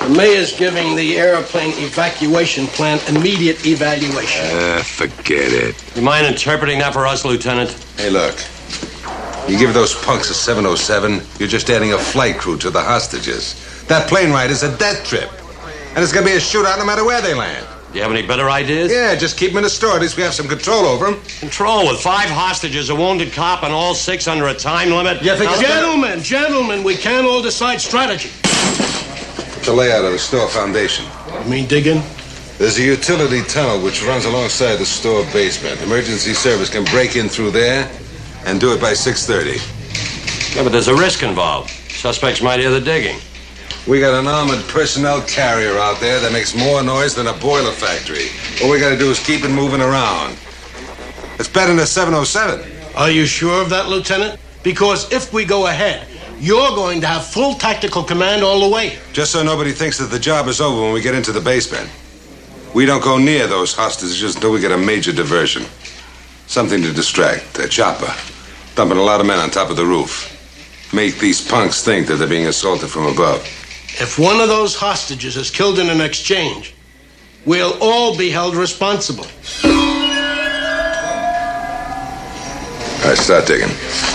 The mayor's giving the airplane evacuation plan immediate evaluation. Forget it. You mind interpreting that for us, Lieutenant? Hey, look. You give those punks a 707, you're just adding a flight crew to the hostages. That plane ride is a death trip. And it's gonna be a shootout no matter where they land. Do you have any better ideas? Yeah, just keep them in the store. At least we have some control over them. Control with 5 hostages, a wounded cop, and all 6 under a time limit? Yeah, gentlemen, we can't all decide strategy. What's the layout of the store foundation? You mean digging? There's a utility tunnel which runs alongside the store basement. Emergency service can break in through there and do it by 6:30. Yeah, but there's a risk involved. Suspects might hear the digging. We got an armored personnel carrier out there that makes more noise than a boiler factory. All we gotta do is keep it moving around. It's better than a 707. Are you sure of that, Lieutenant? Because if we go ahead, you're going to have full tactical command all the way. Just so nobody thinks that the job is over when we get into the basement. We don't go near those hostages until we get a major diversion. Something to distract. A chopper. Dumping a lot of men on top of the roof. Make these punks think that they're being assaulted from above. If one of those hostages is killed in an exchange, we'll all be held responsible. All right, start digging.